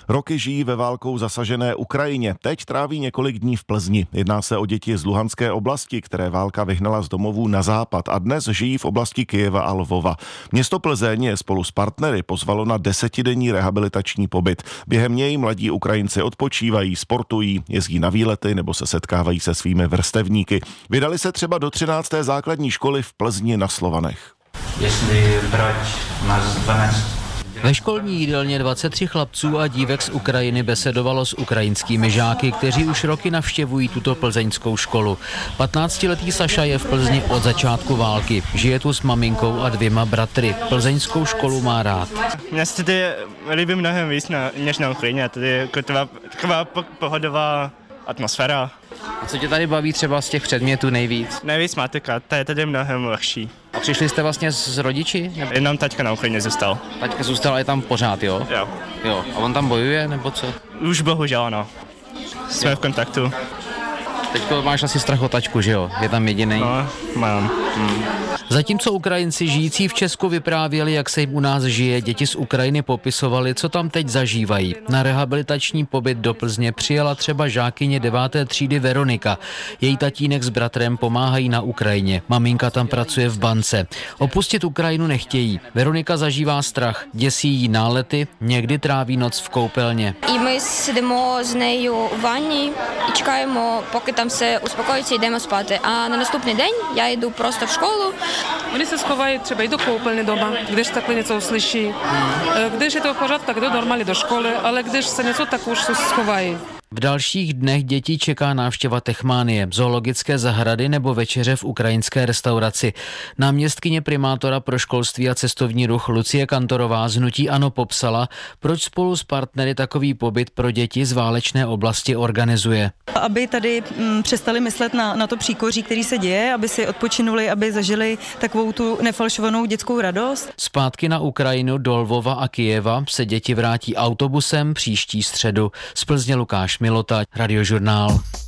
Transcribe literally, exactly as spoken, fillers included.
Roky žijí ve válkou zasažené Ukrajině. Teď tráví několik dní v Plzni. Jedná se o děti z Luhanské oblasti, které válka vyhnala z domovů na západ a dnes žijí v oblasti Kyjeva a Lvova. Město Plzeň je spolu s partnery pozvalo na desetidenní rehabilitační pobyt. Během něj mladí Ukrajinci odpočívají, sportují, jezdí na výlety nebo se setkávají se svými vrstevníky. Vydali se třeba do třinácté základní školy v Plzni na Slovanech. Jestli brať nás dvanáct. Ve školní jídelně dvacet tři chlapců a dívek z Ukrajiny besedovalo s ukrajinskými žáky, kteří už roky navštěvují tuto plzeňskou školu. patnáctiletý Saša je v Plzni od začátku války. Žije tu s maminkou a dvěma bratry. Plzeňskou školu má rád. Mně se tady líbí mnohem víc na, než na Ukrajině. Tady je taková, taková pohodová atmosféra. A co tě tady baví třeba z těch předmětů nejvíc? Nejvíc matika, to je tady mnohem lehčí. A přišli jste vlastně s rodiči? Nebo... Jenom taťka na Ukrajině zůstal. Taťka zůstal a je tam pořád, jo? Jo. Jo. A on tam bojuje, nebo co? Už bohužel, ano. Jsme jo. v kontaktu. Teďko máš asi strach o taťku, že jo? Je tam jedinej? No, mám. Hmm. Zatímco Ukrajinci žijící v Česku vyprávěli, jak se jim u nás žije, děti z Ukrajiny popisovali, co tam teď zažívají. Na rehabilitační pobyt do Plzně přijela třeba žákyně deváté třídy Veronika. Její tatínek s bratrem pomáhají na Ukrajině. Maminka tam pracuje v bance. Opustit Ukrajinu nechtějí. Veronika zažívá strach, děsí jí nálety, někdy tráví noc v koupelně. І ми сидимо з нею в ванні і чекаємо, поки там все успокоїться, йдемо спати. А на наступний день я йду просто в школу. Oni se schovají třeba i do koupelny doma, když takhle něco uslyší. Když je to v pořádku, tak jdou normálně do školy, ale když se něco, tak už se schovají. V dalších dnech dětí čeká návštěva Techmánie, zoologické zahrady nebo večeře v ukrajinské restauraci. Náměstkyně primátora pro školství a cestovní ruch Lucie Kantorová z hnutí ANO popsala, proč spolu s partnery takový pobyt pro děti z válečné oblasti organizuje. Aby tady m, přestali myslet na, na to příkoří, který se děje, aby si odpočinuli, aby zažili takovou tu nefalšovanou dětskou radost. Zpátky na Ukrajinu do Lvova a Kyjeva se děti vrátí autobusem příští středu. Z Plzně Lukáš Milota, Radiožurnál.